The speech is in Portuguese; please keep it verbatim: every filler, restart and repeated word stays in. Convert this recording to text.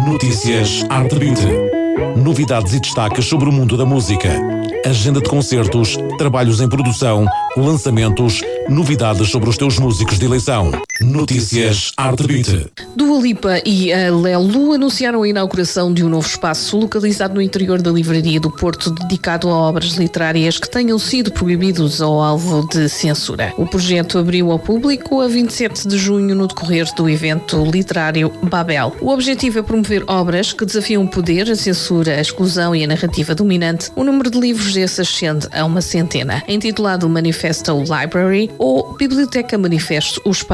Notícias Arte vinte. Novidades e destaques sobre o mundo da música. Agenda de concertos, trabalhos em produção, lançamentos, novidades sobre os teus músicos de eleição. Notícias Arte vinte. Dua Lipa e a Lelu anunciaram a inauguração de um novo espaço localizado no interior da Livraria do Porto, dedicado a obras literárias que tenham sido proibidos ao alvo de censura. O projeto abriu ao público a vinte e sete de junho no decorrer do evento literário Babel. O objetivo é promover obras que desafiam o poder, a censura, a exclusão e a narrativa dominante. O número de livros desses ascende a uma centena. Intitulado Manifesto Library ou Biblioteca Manifesto, o espaço